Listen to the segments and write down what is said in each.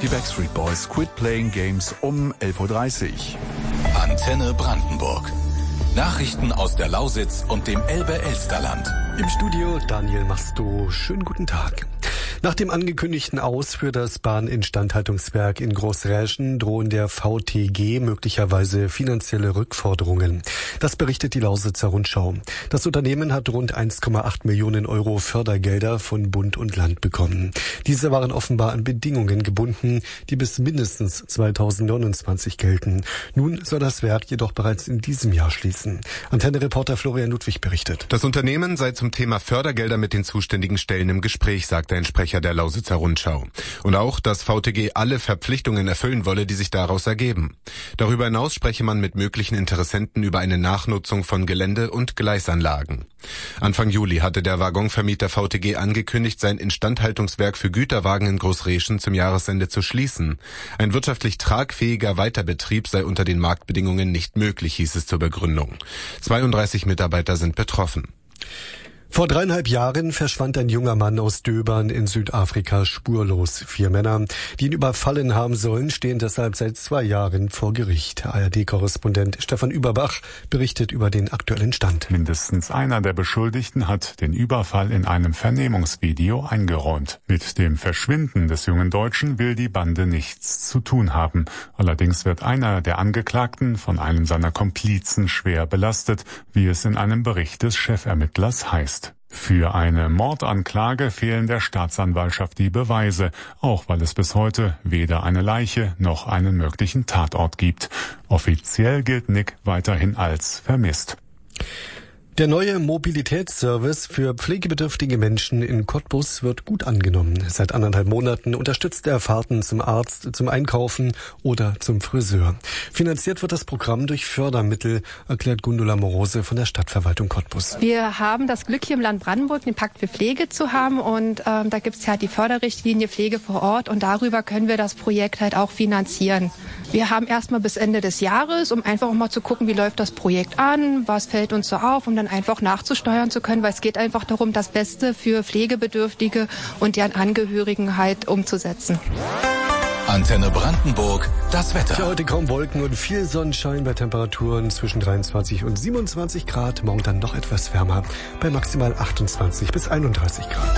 Die Backstreet Boys, Quit Playing Games um 11.30 Uhr. Antenne Brandenburg. Nachrichten aus der Lausitz und dem Elbe-Elsterland. Im Studio Daniel Masto. Schönen guten Tag. Nach dem angekündigten Aus für das Bahninstandhaltungswerk in Großräschen drohen der VTG möglicherweise finanzielle Rückforderungen. Das berichtet die Lausitzer Rundschau. Das Unternehmen hat rund 1,8 Millionen Euro Fördergelder von Bund und Land bekommen. Diese waren offenbar an Bedingungen gebunden, die bis mindestens 2029 gelten. Nun soll das Werk jedoch bereits in diesem Jahr schließen. Antenne-Reporter Florian Ludwig berichtet. Das Unternehmen sei zum Thema Fördergelder mit den zuständigen Stellen im Gespräch, sagte ein Sprecher der Lausitzer Rundschau. Und auch, dass VTG alle Verpflichtungen erfüllen wolle, die sich daraus ergeben. Darüber hinaus spreche man mit möglichen Interessenten über eine Nachnutzung von Gelände und Gleisanlagen. Anfang Juli hatte der Waggonvermieter VTG angekündigt, sein Instandhaltungswerk für Güterwagen in Großräschen zum Jahresende zu schließen. Ein wirtschaftlich tragfähiger Weiterbetrieb sei unter den Marktbedingungen nicht möglich, hieß es zur Begründung. 32 Mitarbeiter sind betroffen. Vor 3,5 Jahren verschwand ein junger Mann aus Döbern in Südafrika spurlos. 4 Männer, die ihn überfallen haben sollen, stehen deshalb seit 2 Jahren vor Gericht. ARD-Korrespondent Stefan Überbach berichtet über den aktuellen Stand. Mindestens einer der Beschuldigten hat den Überfall in einem Vernehmungsvideo eingeräumt. Mit dem Verschwinden des jungen Deutschen will die Bande nichts zu tun haben. Allerdings wird einer der Angeklagten von einem seiner Komplizen schwer belastet, wie es in einem Bericht des Chefermittlers heißt. Für eine Mordanklage fehlen der Staatsanwaltschaft die Beweise, auch weil es bis heute weder eine Leiche noch einen möglichen Tatort gibt. Offiziell gilt Nick weiterhin als vermisst. Der neue Mobilitätsservice für pflegebedürftige Menschen in Cottbus wird gut angenommen. Seit 1,5 Monaten unterstützt er Fahrten zum Arzt, zum Einkaufen oder zum Friseur. Finanziert wird das Programm durch Fördermittel, erklärt Gundula Morose von der Stadtverwaltung Cottbus. Wir haben das Glück, hier im Land Brandenburg den Pakt für Pflege zu haben und da gibt es ja die Förderrichtlinie Pflege vor Ort und darüber können wir das Projekt halt auch finanzieren. Wir haben erstmal bis Ende des Jahres, um einfach auch mal zu gucken, wie läuft das Projekt an, was fällt uns so auf, um dann einfach nachzusteuern zu können, weil es geht einfach darum, das Beste für Pflegebedürftige und deren Angehörigen halt umzusetzen. Antenne Brandenburg, das Wetter. Für heute kaum Wolken und viel Sonnenschein bei Temperaturen zwischen 23 und 27 Grad. Morgen dann noch etwas wärmer bei maximal 28 bis 31 Grad.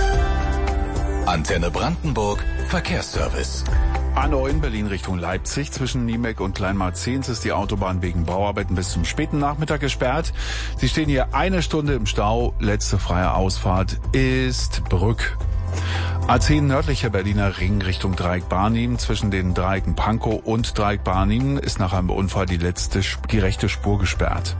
Antenne Brandenburg, Verkehrsservice. A9 Berlin Richtung Leipzig. Zwischen Niemek und Kleinmarzens ist die Autobahn wegen Bauarbeiten bis zum späten Nachmittag gesperrt. Sie stehen hier 1 Stunde im Stau. Letzte freie Ausfahrt ist Brück. A10 nördlicher Berliner Ring Richtung Dreieck Barnim. Zwischen den Dreiecken Pankow und Dreieck Barnim ist nach einem Unfall die rechte Spur gesperrt.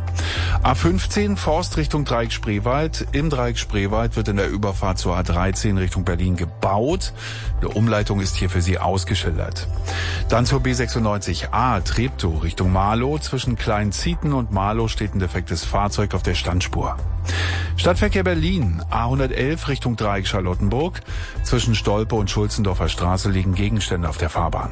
A15 Forst Richtung Dreieck Spreewald. Im Dreieck Spreewald wird in der Überfahrt zur A13 Richtung Berlin gebaut. Eine Umleitung ist hier für Sie ausgeschildert. Dann zur B96A Treptow Richtung Marlow. Zwischen Kleinzieten und Marlow steht ein defektes Fahrzeug auf der Standspur. Stadtverkehr Berlin, A111 Richtung Dreieck Charlottenburg. Zwischen Stolpe und Schulzendorfer Straße liegen Gegenstände auf der Fahrbahn.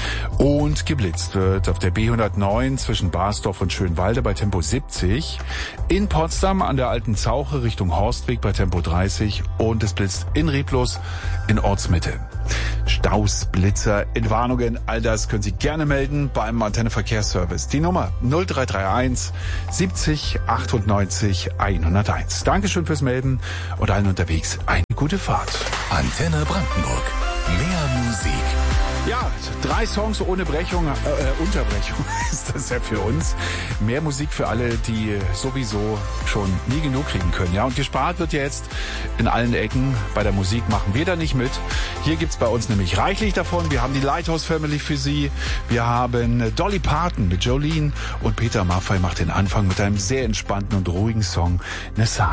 Und geblitzt wird auf der B109 zwischen Basdorf und Schönwalde bei Tempo 70. In Potsdam an der Alten Zauche Richtung Horstweg bei Tempo 30. Und es blitzt in Rieblos in Ortsmitte. Staus, Blitzer, Entwarnungen, all das können Sie gerne melden beim Antenne Verkehrsservice. Die Nummer 0331 70 98 101. Dankeschön fürs Melden und allen unterwegs eine gute Fahrt. Antenne Brandenburg. Mehr Musik. Ja, 3 Songs ohne Unterbrechung ist das ja für uns. Mehr Musik für alle, die sowieso schon nie genug kriegen können. Ja, und gespart wird ja jetzt in allen Ecken. Bei der Musik machen wir da nicht mit. Hier gibt's bei uns nämlich reichlich davon. Wir haben die Lighthouse Family für Sie. Wir haben Dolly Parton mit Jolene und Peter Maffay macht den Anfang mit einem sehr entspannten und ruhigen Song Nessai.